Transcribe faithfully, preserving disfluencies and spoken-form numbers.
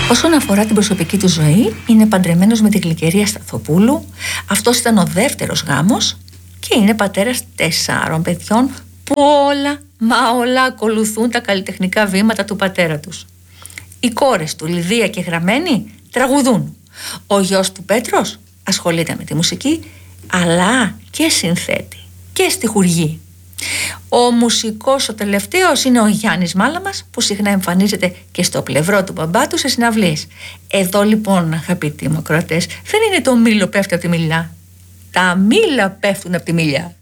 Όσον αφορά την προσωπική του ζωή, είναι παντρεμένος με την Γλυκερία Σταθοπούλου. Αυτός ήταν ο δεύτερος γάμος και είναι πατέρας τεσσάρων παιδιών που όλα, μα όλα ακολουθούν τα καλλιτεχνικά βήματα του πατέρα τους. Οι κόρες του, Λιδία και Γραμμένη, τραγουδούν. Ο γιος του, Πέτρος, ασχολείται με τη μουσική, αλλά και συνθέτει και στιχουργεί. Ο μουσικός ο τελευταίος είναι ο Γιάννης Μάλαμας, που συχνά εμφανίζεται και στο πλευρό του μπαμπά του σε συναυλίες. Εδώ λοιπόν, αγαπητοί μου ακροατές, δεν είναι το μήλο πέφτει από τη μιλιά. Τα μήλα πέφτουν από τη μιλιά.